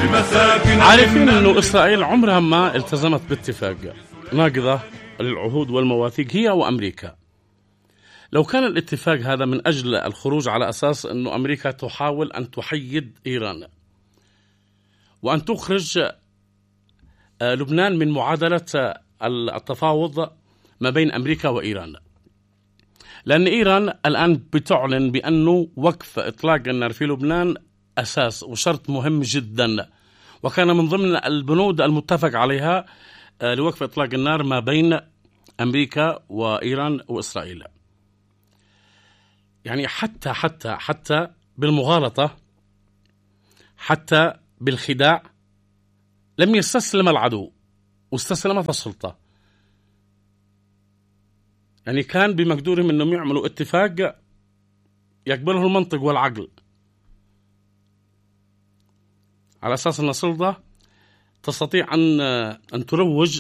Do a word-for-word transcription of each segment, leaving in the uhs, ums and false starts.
عارفين أنه إسرائيل عمرها ما التزمت باتفاق، ناقضة للعهود والمواثيق هي وأمريكا. لو كان الاتفاق هذا من أجل الخروج على أساس أنه أمريكا تحاول أن تحيد إيران وأن تخرج لبنان من معادلة التفاوض ما بين أمريكا وإيران، لأن إيران الآن بتعلن بأنه وقف إطلاق النار في لبنان أساس وشرط مهم جدا، وكان من ضمن البنود المتفق عليها لوقف إطلاق النار ما بين أمريكا وإيران وإسرائيل. يعني حتى حتى حتى بالمغالطة، حتى بالخداع لم يستسلم العدو واستسلمت السلطة. يعني كان بمقدورهم أنهم يعملوا اتفاق يقبله المنطق والعقل على أساس أن السلطة تستطيع أن أن تروج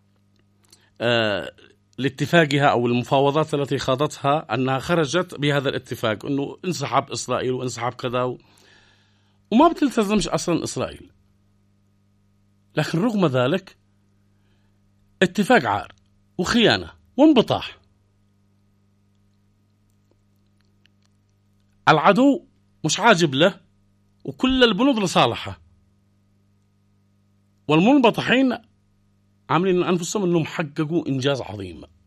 لاتفاقها أو المفاوضات التي خاضتها أنها خرجت بهذا الاتفاق، أنه انسحب إسرائيل وانسحب كذا و... وما بتلتزمش أصلا إسرائيل. لكن رغم ذلك اتفاق عار وخيانة وانبطاح. العدو مش عاجب له وكل البنود لصالحه، والمنبطحين عاملين أنفسهم أنهم حققوا إنجاز عظيم.